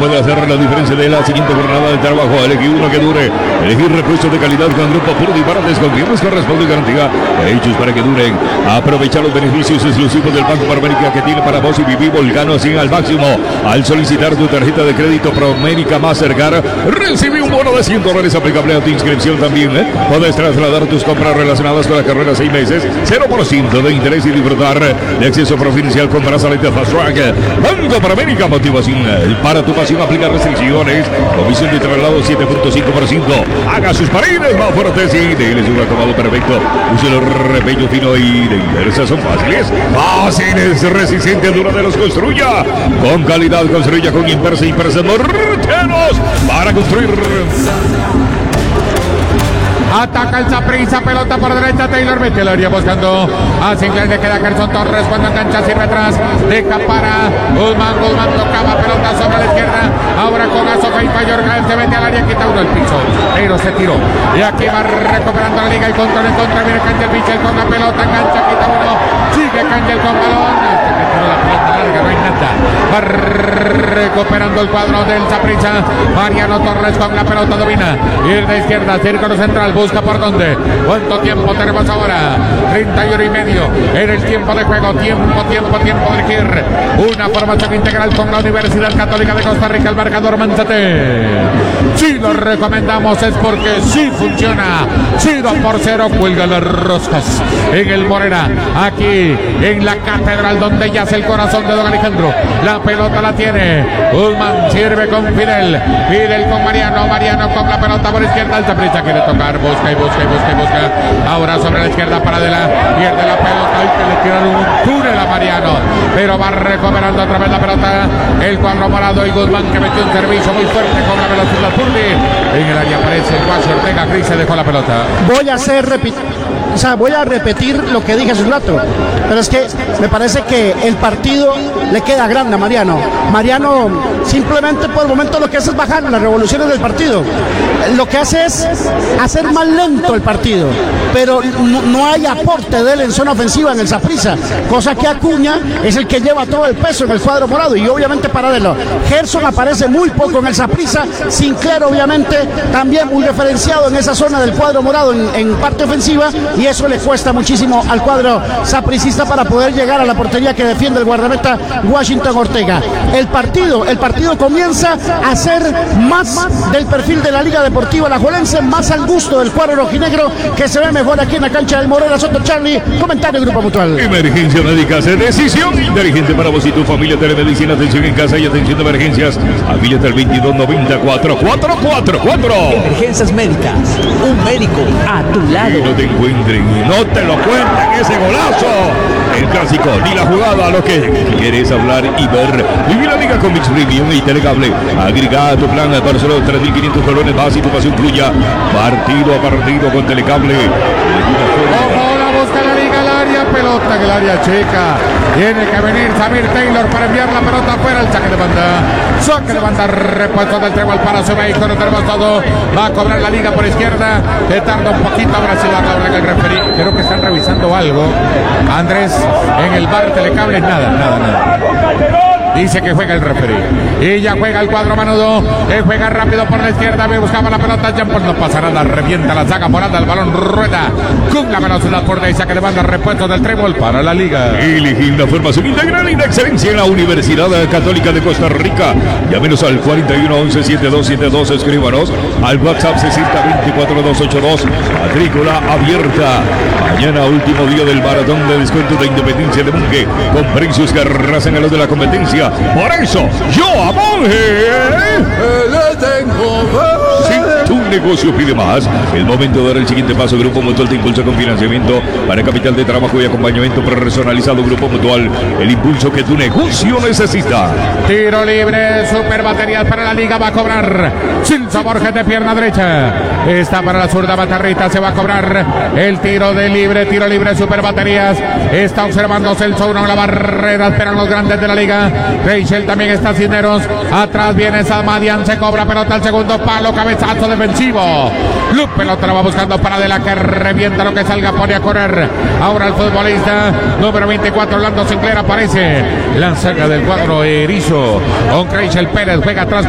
puede hacer la diferencia de la siguiente jornada de trabajo. Elegir uno que dure. Elegir repuestos de calidad con Grupo Purdy para desconfiantes con respaldo y garantía. Hechos para que duren. Aprovechar los beneficios exclusivos del Banco Promérica que tiene para vos y Viví Volcano 100 al máximo. Al solicitar tu tarjeta de crédito Promérica Mastercard, recibí un bono de $100 aplicable a tu inscripción también. Puedes trasladar tus compras relacionadas con la carrera 6 meses, 0% de interés y disfrutar de acceso preferencial con brazalete Fast Track. Banco Promérica, motivación para tu pasión, aplica restricciones. Comisión de traslado 7.5%. Haga sus paredes más fuertes y déles un acabado perfecto. Use el repeño fino y de inversa. Son fáciles, resistentes, duraderos. Construya con calidad, construya con inversa morteros para construir. Ataca el Saprissa, pelota por derecha, Taylor mete el área buscando a Sinclair, le queda Gerson Torres cuando engancha, sirve atrás, deja para Guzmán tocaba pelota sobre la izquierda, ahora con Azoka y Fayorga, se mete al área, quita uno al piso, pero se tiró, y aquí va recuperando la liga y contra en contra, viene Cangel Michel con la pelota, engancha, quita uno, sigue Cangel con balón, que tiró la pelota larga, no hay nada, va recuperando el cuadro del Saprissa, Mariano Torres con la pelota, domina, ir de izquierda, círculo central, busca por dónde. ¿Cuánto tiempo tenemos ahora? 31 y medio en el tiempo de juego. Tiempo de elegir una formación integral con la Universidad Católica de Costa Rica. El marcador Manzate. Si lo recomendamos es porque sí funciona. Sí, 2-0. Cuelga las roscas en el Morena. Aquí en la catedral donde yace el corazón de don Alejandro. La pelota la tiene Guzmán. Sirve con Fidel. Fidel con Mariano. Mariano con la pelota por izquierda. El Saprissa quiere tocar. Busca. Ahora sobre la izquierda para Adela. Pierde la pelota. Hay que le tiran un túnel a Mariano. Pero va recuperando otra vez la pelota. El cuadro morado y Guzmán que metió un servicio muy fuerte con la velocidad Purdy. En el área aparece el Guacho Ortega. Cris se dejó la pelota. Voy a repetir lo que dije hace un rato. Pero es que me parece que el partido le queda grande a Mariano. Mariano simplemente por el momento lo que hace es bajar las revoluciones del partido. Lo que hace es hacer más lento el partido, pero no hay aporte de él en zona ofensiva en el Saprissa, cosa que Acuña es el que lleva todo el peso en el cuadro morado y obviamente Paradelo. Gerson aparece muy poco en el Saprissa, Sinclair obviamente también muy referenciado en esa zona del cuadro morado en parte ofensiva y eso le cuesta muchísimo al cuadro sapricista para poder llegar a la portería que defiende el guardameta Washington Ortega. El partido comienza a ser más del perfil de la Liga Deportiva Alajuelense, más al gusto del cuadro rojinegro que se ve mejor aquí en la cancha del Morera Soto. Charlie, comentario del Grupo Mutual. Emergencia médica, decisión inteligente para vos y tu familia. Telemedicina, atención en casa y atención de emergencias. Afíliate al 2294 444. Emergencias médicas, un médico a tu lado. Y no te encuentren y no te lo cuenten ese golazo. El clásico, ni la jugada, lo que quieres hablar y ver. Viví la liga con Mix Premium y Telecable. Agrega a tu plan para solo 3.500 colones más y tu pasión fluya partido a partido con Telecable. Ahora busca la liga, el área, pelota en el área chica. Tiene que venir Samir Taylor para enviar la pelota afuera. El saque de banda, repuesto del trébol para su vehículo. Tenemos todo. Va a cobrar la liga por izquierda. Le tarda un poquito. Ahora sí va a cobrar el referí. Creo que están revisando algo. Andrés en el bar Telecable. Nada. Dice que juega el referí. Y ya juega el cuadro Manudo. Él juega rápido por la izquierda. Me buscaba la pelota. Ya no pasará. La revienta la saca por alta. El balón rueda con la velocidad por ahí. Saque de banda. Repuesto del trébol para la liga. Elegir una formación integral y de excelencia en la Universidad Católica de Costa Rica. Llámenos al 41 11 7272. Escríbanos al WhatsApp 60 24 282. Matrícula abierta. Mañana, último día del maratón de descuento de Independencia de Monje. Con precios que arrasan a los de la competencia. Por eso, yo a Monje le tengo. Si tu negocio pide más, el momento de dar el siguiente paso. Grupo Mutual te impulsa con financiamiento para capital de trabajo y acompañamiento personalizado. Grupo Mutual, el impulso que tu negocio necesita. Tiro libre, super baterías para la liga. Va a cobrar Silso Borges de pierna derecha. Está para la zurda Batarrita. Se va a cobrar el tiro libre, super baterías. Está observando Celso, uno en la barrera. Esperan los grandes de la liga. Rachel también está Cisneros. Atrás viene Salmadian. Se cobra pelota al segundo palo. Cabezazo defensivo. Luke pelota la va buscando para de la que revienta lo que salga. Pone a correr. Ahora el futbolista número 24, Orlando Sinclair, aparece. La saga del cuadro erizo. Con Rachel Pérez juega atrás.